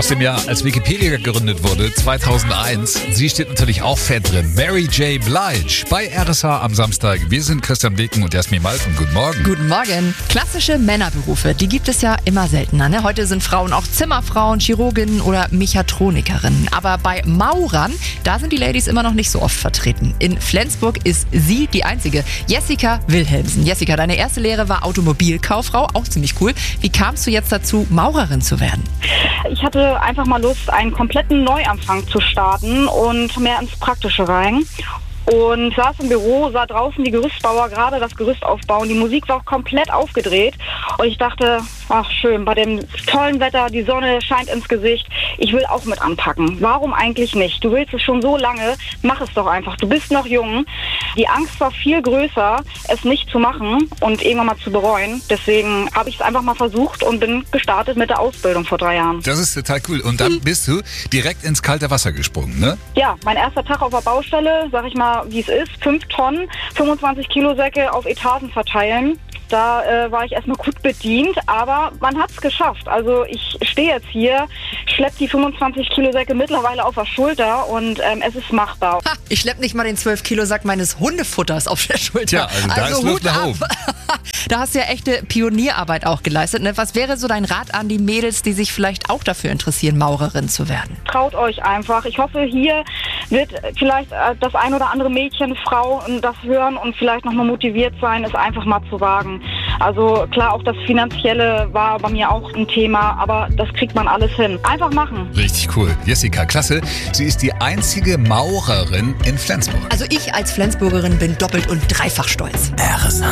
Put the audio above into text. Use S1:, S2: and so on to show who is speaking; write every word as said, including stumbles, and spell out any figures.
S1: Aus dem Jahr, als Wikipedia gegründet wurde, zweitausendeins. Sie steht natürlich auch fett drin. Mary J. Blige bei R S H am Samstag. Wir sind Christian Beken und Jasmin Malten. Guten Morgen.
S2: Guten Morgen. Klassische Männerberufe, die gibt es ja immer seltener. Ne? Heute sind Frauen auch Zimmerfrauen, Chirurginnen oder Mechatronikerinnen. Aber bei Maurern, da sind die Ladies immer noch nicht so oft vertreten. In Flensburg ist sie die einzige. Jessica Wilhelmsen. Jessica, deine erste Lehre war Automobilkauffrau, auch ziemlich cool. Wie kamst du jetzt dazu, Maurerin zu werden?
S3: Ich hatte einfach mal Lust, einen kompletten Neuanfang zu starten und mehr ins Praktische rein. Und saß im Büro, sah draußen die Gerüstbauer gerade das Gerüst aufbauen. Die Musik war auch komplett aufgedreht. Und ich dachte, ach schön, bei dem tollen Wetter, die Sonne scheint ins Gesicht. Ich will auch mit anpacken. Warum eigentlich nicht? Du willst es schon so lange, mach es doch einfach. Du bist noch jung. Die Angst war viel größer, es nicht zu machen und irgendwann mal zu bereuen. Deswegen habe ich es einfach mal versucht und bin gestartet mit der Ausbildung vor drei Jahren.
S1: Das ist total cool. Und dann bist du direkt ins kalte Wasser gesprungen, ne?
S3: Ja, mein erster Tag auf der Baustelle, sag ich mal, wie es ist, fünf Tonnen, fünfundzwanzig Kilo Säcke auf Etagen verteilen. Da äh, war ich erstmal gut bedient, aber man hat es geschafft. Also ich stehe jetzt hier, schleppe die fünfundzwanzig Kilo Säcke mittlerweile auf der Schulter und ähm, es ist machbar.
S2: Ha, ich schleppe nicht mal den zwölf Kilo Sack meines Hundefutters auf der Schulter.
S1: Ja, also da ist Luft nach oben.
S2: Da hast du ja echte Pionierarbeit auch geleistet. Ne? Was wäre so dein Rat an die Mädels, die sich vielleicht auch dafür interessieren, Maurerin zu werden?
S3: Traut euch einfach. Ich hoffe, hier wird vielleicht äh, das ein oder andere Mädchen, Frau das hören und vielleicht nochmal motiviert sein, es einfach mal zu wagen. Also klar, auch das Finanzielle war bei mir auch ein Thema, aber das kriegt man alles hin. Einfach machen.
S1: Richtig cool. Jessica, klasse. Sie ist die einzige Maurerin in Flensburg.
S2: Also ich als Flensburgerin bin doppelt und dreifach stolz.
S1: R S H.